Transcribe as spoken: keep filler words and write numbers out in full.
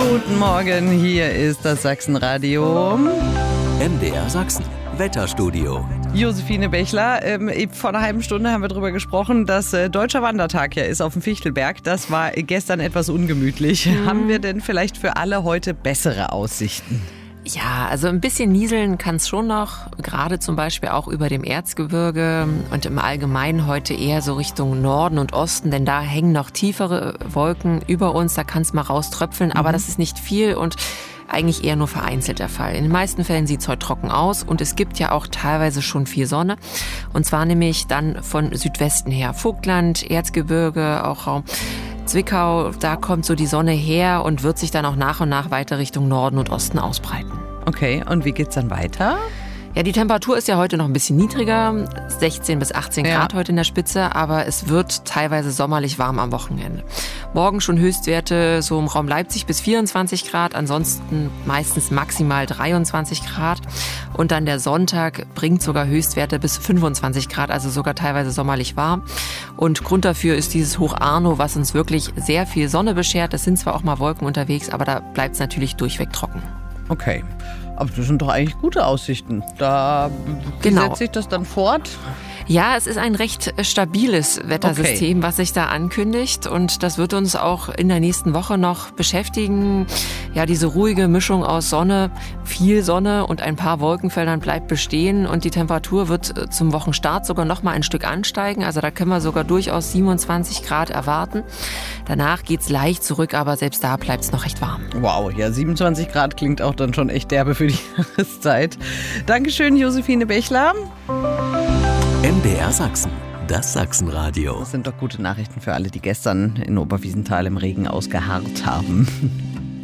Guten Morgen, hier ist das Sachsenradio. M D R Sachsen, Wetterstudio. Josephine Bechler, ähm, vor einer halben Stunde haben wir darüber gesprochen, dass äh, Deutscher Wandertag ja ist auf dem Fichtelberg. Das war gestern etwas ungemütlich. Mhm. Haben wir denn vielleicht für alle heute bessere Aussichten? Ja, also ein bisschen nieseln kann es schon noch, gerade zum Beispiel auch über dem Erzgebirge und im Allgemeinen heute eher so Richtung Norden und Osten, denn da hängen noch tiefere Wolken über uns, da kann es mal rauströpfeln, aber mhm. das ist nicht viel und eigentlich eher nur vereinzelt der Fall. In den meisten Fällen sieht es heute trocken aus und es gibt ja auch teilweise schon viel Sonne. Und zwar nämlich dann von Südwesten her. Vogtland, Erzgebirge, auch Raum Zwickau, da kommt so die Sonne her und wird sich dann auch nach und nach weiter Richtung Norden und Osten ausbreiten. Okay, und wie geht's dann weiter? Ja, die Temperatur ist ja heute noch ein bisschen niedriger, sechzehn bis achtzehn Grad ja. heute in der Spitze, aber es wird teilweise sommerlich warm am Wochenende. Morgen schon Höchstwerte so im Raum Leipzig bis vierundzwanzig Grad, ansonsten meistens maximal dreiundzwanzig Grad. Und dann der Sonntag bringt sogar Höchstwerte bis fünfundzwanzig Grad, also sogar teilweise sommerlich warm. Und Grund dafür ist dieses Hoch Arno, was uns wirklich sehr viel Sonne beschert. Es sind zwar auch mal Wolken unterwegs, aber da bleibt es natürlich durchweg trocken. Okay. Aber das sind doch eigentlich gute Aussichten. Da genau. setzt sich das dann fort? Ja, es ist ein recht stabiles Wettersystem, okay. was sich da ankündigt. Und das wird uns auch in der nächsten Woche noch beschäftigen. Ja, diese ruhige Mischung aus Sonne, viel Sonne und ein paar Wolkenfeldern bleibt bestehen. Und die Temperatur wird zum Wochenstart sogar noch mal ein Stück ansteigen. Also da können wir sogar durchaus siebenundzwanzig Grad erwarten. Danach geht's leicht zurück, aber selbst da bleibt's noch recht warm. Wow, ja, siebenundzwanzig Grad klingt auch dann schon echt derbe für die Jahreszeit. Dankeschön, Josephine Bechler. M D R Sachsen, das Sachsenradio. Das sind doch gute Nachrichten für alle, die gestern in Oberwiesenthal im Regen ausgeharrt haben.